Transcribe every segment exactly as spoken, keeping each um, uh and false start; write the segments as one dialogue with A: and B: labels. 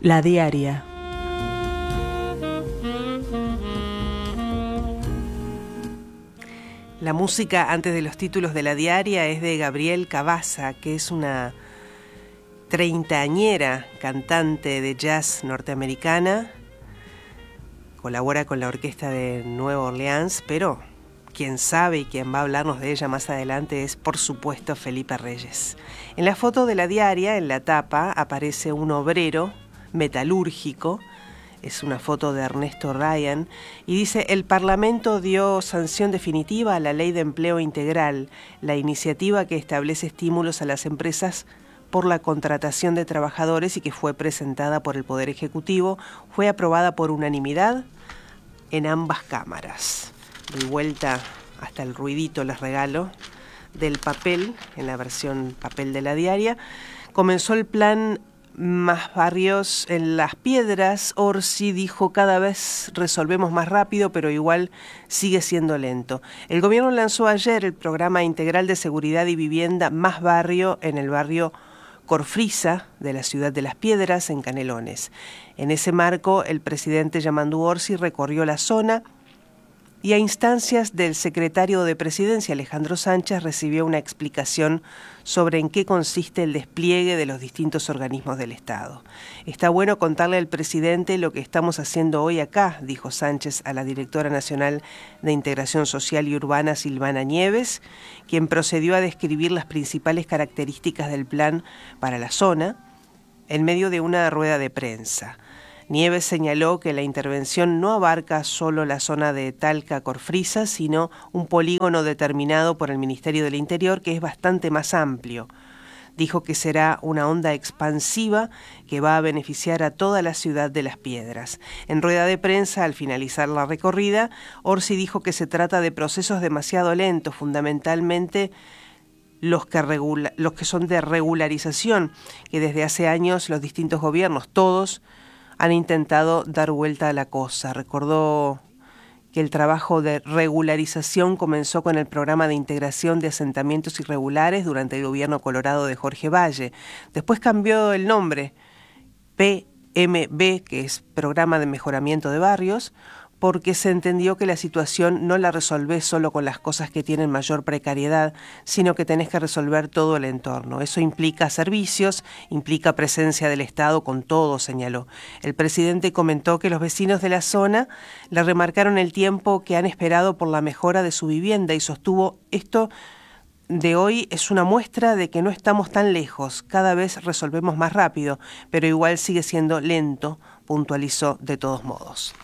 A: La Diaria.
B: La música antes de los títulos de La Diaria es de Gabriel Cabaza, que es una treintañera cantante de jazz norteamericana. Colabora con la orquesta de Nueva Orleans, pero quien sabe y quien va a hablarnos de ella más adelante es, por supuesto, Felipe Reyes. En la foto de La Diaria, en la tapa, aparece un obrero metalúrgico. Es una foto de Ernesto Ryan y dice: el Parlamento dio sanción definitiva a la Ley de Empleo Integral, la iniciativa que establece estímulos a las empresas por la contratación de trabajadores y que fue presentada por el Poder Ejecutivo, fue aprobada por unanimidad en ambas cámaras. Doy vuelta hasta el ruidito, les regalo, del papel, en la versión papel de La Diaria. Comenzó el plan Más Barrios en Las Piedras. Orsi dijo: cada vez resolvemos más rápido, pero igual sigue siendo lento. El gobierno lanzó ayer el programa integral de seguridad y vivienda Más Barrio en el barrio Corfrisa de la ciudad de Las Piedras, en Canelones. En ese marco, el presidente Yamandu Orsi recorrió la zona y a instancias del secretario de Presidencia, Alejandro Sánchez, recibió una explicación sobre en qué consiste el despliegue de los distintos organismos del Estado. Está bueno contarle al presidente lo que estamos haciendo hoy acá, dijo Sánchez a la directora nacional de Integración Social y Urbana, Silvana Nieves, quien procedió a describir las principales características del plan para la zona en medio de una rueda de prensa. Nieves señaló que la intervención no abarca solo la zona de Talca-Corfrisa, sino un polígono determinado por el Ministerio del Interior que es bastante más amplio. Dijo que será una onda expansiva que va a beneficiar a toda la ciudad de Las Piedras. En rueda de prensa, al finalizar la recorrida, Orsi dijo que se trata de procesos demasiado lentos, fundamentalmente Los que, regula, los que son de regularización, que desde hace años los distintos gobiernos, todos, han intentado dar vuelta a la cosa. Recordó que el trabajo de regularización comenzó con el programa de integración de asentamientos irregulares durante el gobierno colorado de Jorge Valle. Después cambió el nombre, P M B, que es Programa de Mejoramiento de Barrios, porque se entendió que la situación no la resolvés solo con las cosas que tienen mayor precariedad, sino que tenés que resolver todo el entorno. Eso implica servicios, implica presencia del Estado con todo, señaló. El presidente comentó que los vecinos de la zona le remarcaron el tiempo que han esperado por la mejora de su vivienda y sostuvo: esto de hoy es una muestra de que no estamos tan lejos, cada vez resolvemos más rápido, pero igual sigue siendo lento, puntualizó de todos modos.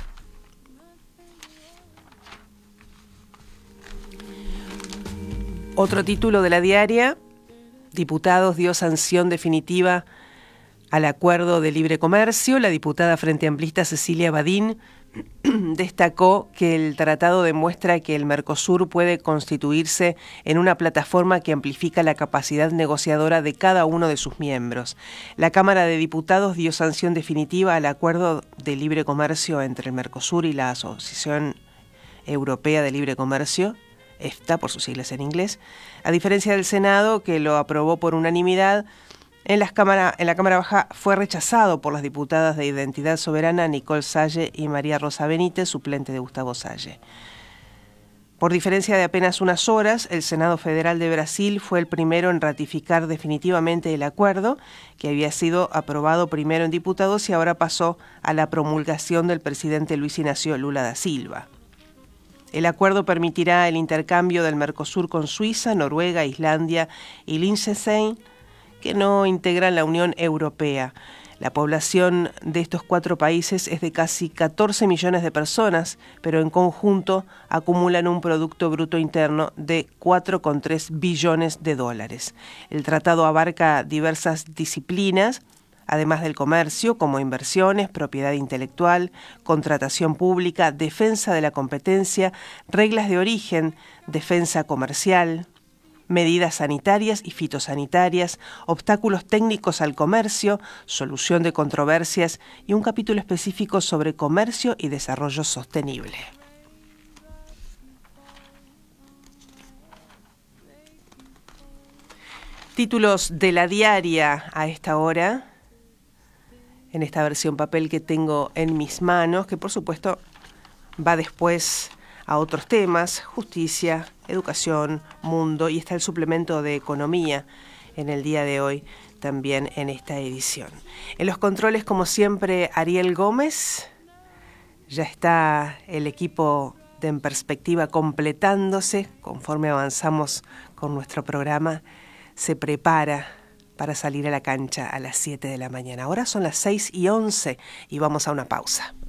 B: Otro título de La Diaria: diputados dio sanción definitiva al acuerdo de libre comercio. La diputada Frente Amplista Cecilia Badín destacó que el tratado demuestra que el Mercosur puede constituirse en una plataforma que amplifica la capacidad negociadora de cada uno de sus miembros. La Cámara de Diputados dio sanción definitiva al acuerdo de libre comercio entre el Mercosur y la Asociación Europea de Libre Comercio, EFTA por sus siglas en inglés, a diferencia del Senado, que lo aprobó por unanimidad. En, las cámara, en la Cámara Baja fue rechazado por las diputadas de Identidad Soberana Nicole Salle y María Rosa Benítez, suplente de Gustavo Salle. Por diferencia de apenas unas horas, el Senado Federal de Brasil fue el primero en ratificar definitivamente el acuerdo, que había sido aprobado primero en diputados y ahora pasó a la promulgación del presidente Luis Ignacio Lula da Silva. El acuerdo permitirá el intercambio del Mercosur con Suiza, Noruega, Islandia y Liechtenstein, que no integran la Unión Europea. La población de estos cuatro países es de casi catorce millones de personas, pero en conjunto acumulan un Producto Bruto Interno de cuatro coma tres billones de dólares. El tratado abarca diversas disciplinas, además del comercio, como inversiones, propiedad intelectual, contratación pública, defensa de la competencia, reglas de origen, defensa comercial, medidas sanitarias y fitosanitarias, obstáculos técnicos al comercio, solución de controversias y un capítulo específico sobre comercio y desarrollo sostenible. Títulos de La Diaria a esta hora. en esta versión papel que tengo en mis manos, que por supuesto va después a otros temas, justicia, educación, mundo, y está el suplemento de economía en el día de hoy, también en esta edición. En los controles, como siempre, Ariel Gómez. Ya está el equipo de En Perspectiva completándose conforme avanzamos con nuestro programa. Se prepara para salir a la cancha a las siete de la mañana. Ahora son las seis y once y vamos a una pausa.